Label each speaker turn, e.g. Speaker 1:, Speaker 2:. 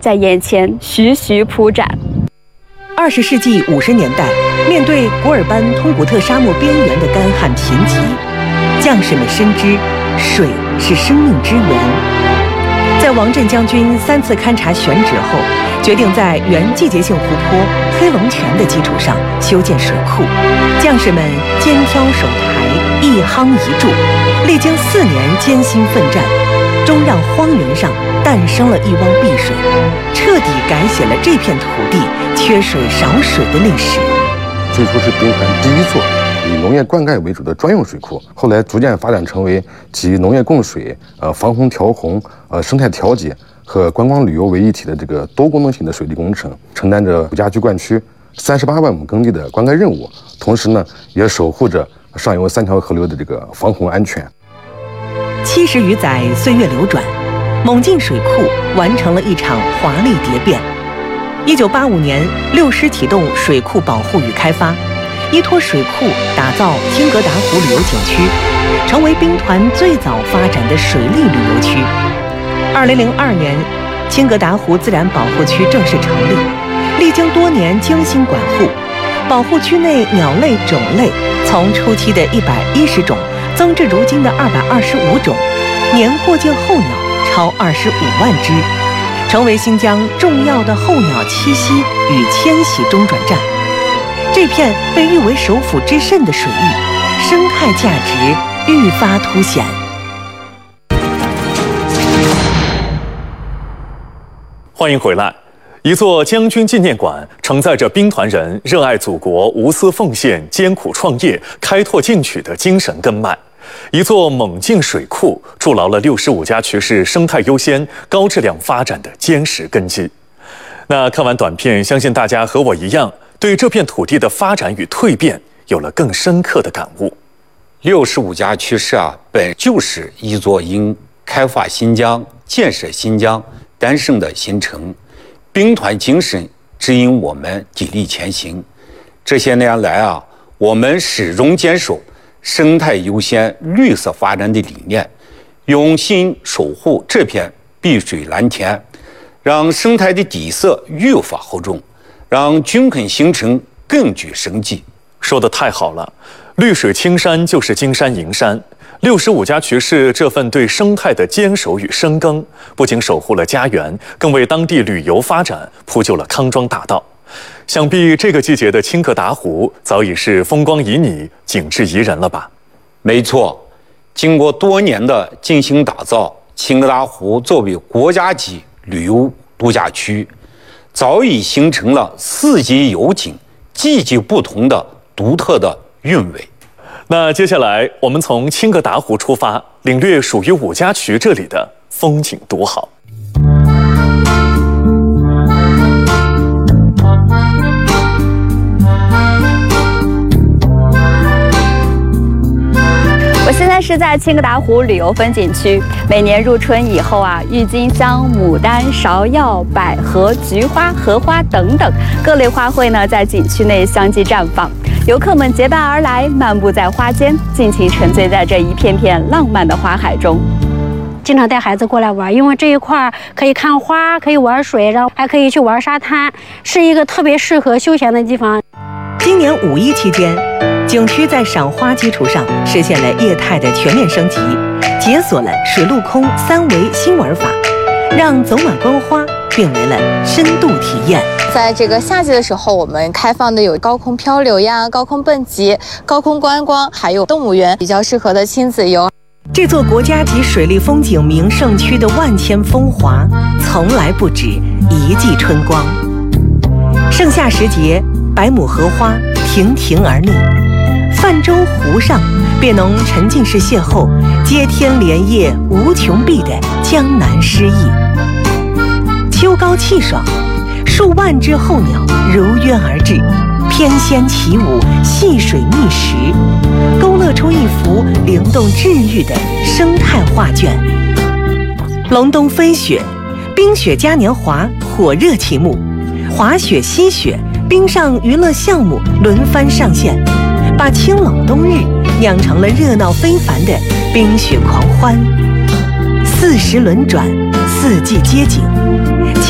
Speaker 1: 在眼前徐徐铺展。
Speaker 2: 20世纪50年代，面对古尔班通古特沙漠边缘的干旱贫瘠，将士们深知水是生命之源。在王震将军3次勘察选址后，决定在原季节性湖泊黑龙泉的基础上修建水库。将士们肩挑手抬，一夯一筑，历经4年艰辛奋战，终让荒原上诞生了一汪碧水，彻底改写了这片土地缺水少水的历史。
Speaker 3: 最初是兵团第一座以农业灌溉为主的专用水库，后来逐渐发展成为集农业供水、防洪调洪、生态调节和观光旅游为一体的这个多功能性的水利工程，承担着五家区灌区38万亩耕地的灌溉任务，同时呢，也守护着上游3条河流的这个防洪安全。
Speaker 2: 70余载岁月流转，勐靖水库完成了一场华丽蝶变。1985年，6师启动水库保护与开发，依托水库打造青格达湖旅游景区，成为兵团最早发展的水利旅游区。2002年，青格达湖自然保护区正式成立，历经多年精心管护，保护区内鸟类种类从初期的110种增至如今的225种，年过境候鸟超25万只，成为新疆重要的候鸟栖息与迁徙中转站。这片被誉为首府之肾的水域，生态价值愈发凸显。
Speaker 4: 欢迎回来。一座将军纪念馆承载着兵团人热爱祖国、无私奉献、艰苦创业、开拓进取的精神根脉。一座勐靖水库筑牢了65家渠市生态优先、高质量发展的坚实根基。那看完短片，相信大家和我一样，对这片土地的发展与蜕变有了更深刻的感悟。
Speaker 5: 65家渠市本就是一座因开发新疆、建设新疆诞生的新城，兵团精神指引我们砥砺前行。这些年来我们始终坚守生态优先、绿色发展的理念，用心守护这片碧水蓝天，让生态的底色愈发厚重，让军垦形成更具生机。
Speaker 4: 说得太好了，绿水青山就是金山银山。65家渠市这份对生态的坚守与深耕，不仅守护了家园，更为当地旅游发展铺就了康庄大道。想必这个季节的青格达湖早已是风光旖旎、景致宜人了吧？
Speaker 5: 没错，经过多年的精心打造，青格达湖作为国家级旅游度假区，早已形成了四季有景、季节不同的独特的韵味。
Speaker 4: 那接下来我们从青格达湖出发，领略属于5家渠这里的风景独好。
Speaker 1: 我现在是在青格达湖旅游风景区，每年入春以后郁金香、牡丹、芍药、百合、菊花、荷花等等各类花卉呢，在景区内相继绽放。游客们结伴而来，漫步在花间，尽情沉醉在这一片片浪漫的花海中。
Speaker 6: 经常带孩子过来玩，因为这一块可以看花，可以玩水，然后还可以去玩沙滩，是一个特别适合休闲的地方。
Speaker 2: 今年5一期间，景区在赏花基础上实现了业态的全面升级，解锁了水陆空3维新玩法，让走马观花变为了深度体验。
Speaker 7: 在这个夏季的时候，我们开放的有高空漂流呀、高空蹦极、高空观光，还有动物园，比较适合的亲子游。
Speaker 2: 这座国家级水利风景名胜区的万千风华，从来不止一季春光。盛夏时节，百亩荷花亭亭而立，泛舟湖上便能沉浸式邂逅接天莲叶无穷碧的江南诗意。秋高气爽，数万只候鸟如约而至，翩跹起舞，戏水觅食，勾勒出一幅灵动治愈的生态画卷。隆冬飞雪，冰雪嘉年华火热启幕，滑雪、吸雪、冰上娱乐项目轮番上线，把清冷冬日酿成了热闹非凡的冰雪狂欢。40轮转，4季街景，